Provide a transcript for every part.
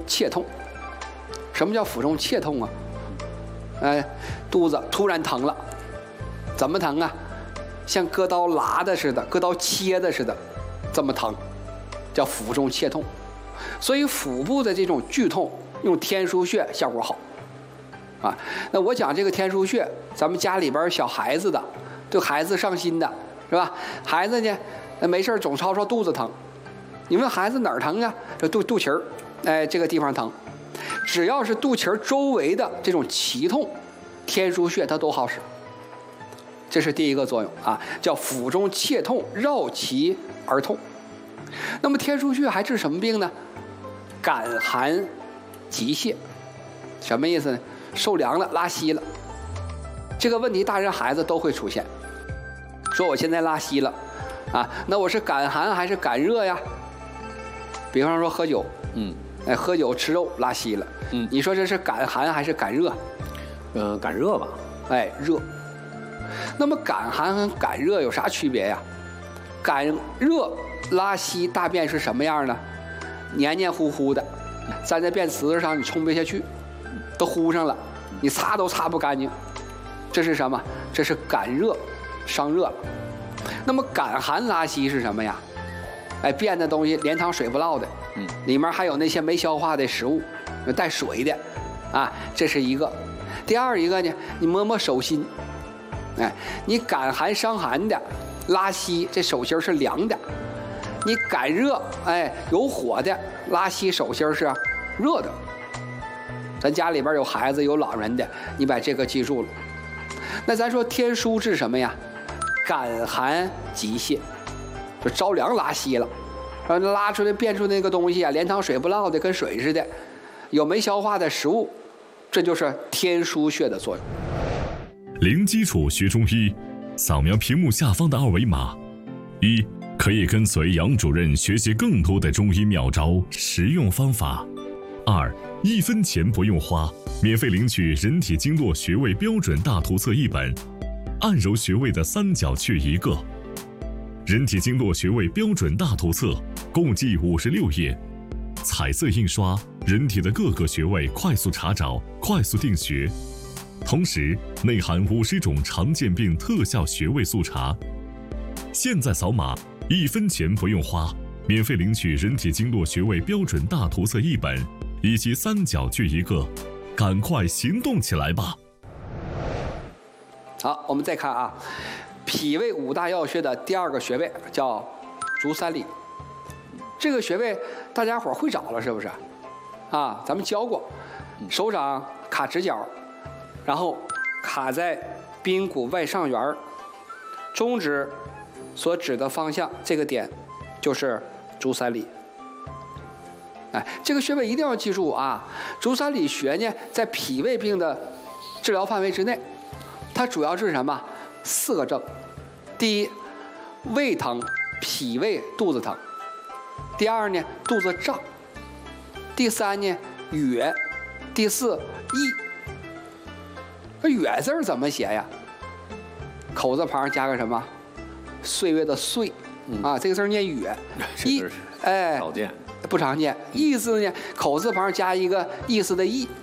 切痛。什么叫腹中切痛啊？肚子突然疼了，怎么疼啊？像割刀拉的似的，割刀切的似的，这么疼，叫腹中切痛。所以腹部的这种剧痛，用天枢穴效果好。啊，那我讲这个天枢穴，咱们家里边小孩子的，对孩子上心的，是吧？孩子呢，没事总吵吵肚子疼，你问孩子哪儿疼啊？这肚脐儿，这个地方疼。只要是肚脐周围的这种脐痛，天枢穴它都好使。这是第一个作用啊，叫腹中切痛，绕脐而痛。那么天枢穴还治什么病呢？感寒急泄。什么意思呢？受凉了，拉稀了。这个问题大人孩子都会出现。说我现在拉稀了啊，那我是感寒还是感热呀？比方说喝酒，喝酒吃肉拉稀了，你说这是感寒还是感热？ 感热吧。 热。那么感寒和感热有啥区别呀？感热拉稀大便是什么样呢？黏黏糊糊的，粘在便池子上你冲不下去，都糊上了，你擦都擦不干净。这是什么？这是感热伤热了。那么感寒拉稀是什么呀？便的东西连汤水不落的，里面还有那些没消化的食物，带水的啊，这是一个。第二一个呢，你摸摸手心，你感寒伤寒的拉稀，这手心是凉的；你感热，有火的拉稀，手心是热的。咱家里边有孩子有老人的，你把这个记住了。那咱说天枢治什么呀？感寒急泄，就着凉拉稀了，拉出来变出那个东西啊，连汤水不落的，跟水似的，有没消化的食物，这就是天枢穴的作用。 零基础学中医，扫描屏幕下方的二维码，一可以跟随杨主任学习更多的中医妙招、实用方法；二1分钱不用花，免费领取人体经络穴位标准大图册1本，按揉穴位的三角穴1个。人体经络穴位标准大图册共计56页，彩色印刷，人体的各个穴位快速查找、快速定穴，同时内含50种常见病特效穴位速查。现在扫码，1分钱不用花，免费领取人体经络穴位标准大图册1本，以及三角穴1个，赶快行动起来吧！ 好，我们再看啊，脾胃5大要穴的第2个穴位叫足三里。这个穴位大家伙会找了是不是？啊，咱们教过，手掌卡直角，然后卡在髌骨外上缘，中指所指的方向这个点就是足三里。这个穴位一定要记住啊！足三里穴呢，在脾胃病的治疗范围之内，它主要是什么？4个症。第一，胃疼，脾胃肚子疼；第二呢，肚子胀；第三呢，哕；第四，翳。这哕字怎么写呀？口字旁加个什么？岁月的岁啊，这个字念哕。 翳，少见。 不常见。翳字呢，口字旁加一个意思的意。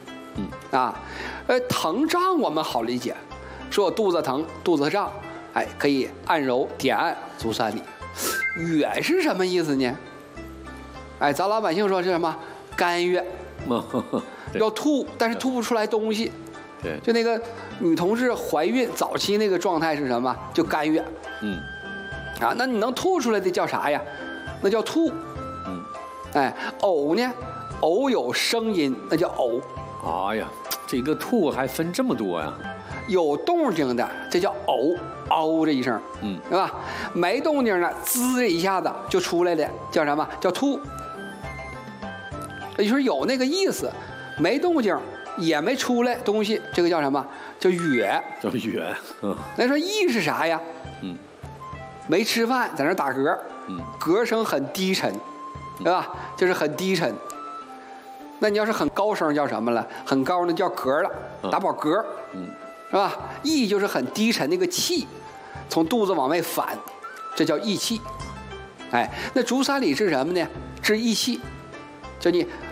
疼胀我们好理解，说我肚子疼、肚子胀，可以按揉点按足三里。哕是什么意思呢？咱老百姓说是什么？干哕，要吐，但是吐不出来东西。 对， 就那个女同志怀孕早期那个状态是什么？就干哕。那你能吐出来的叫啥呀？那叫吐。呕呢？呕有声音，那叫呕。 哎呀，这个吐还分这么多呀？ 有动静的，这叫呕，嗷这一声，对吧？没动静的，滋这一下子就出来了，叫什么？叫吐。也就是有那个意思，没动静也没出来东西，这个叫什么？叫哕。 叫哕。 那说翳是啥呀？没吃饭在那打嗝，嗝声很低沉。对吧？就是很低沉。那你要是很高声叫什么了？很高呢叫嗝了，打饱嗝，是吧？翳就是很低沉那个气，从肚子往外反，这叫翳气。那足三里治什么呢？治翳气，就你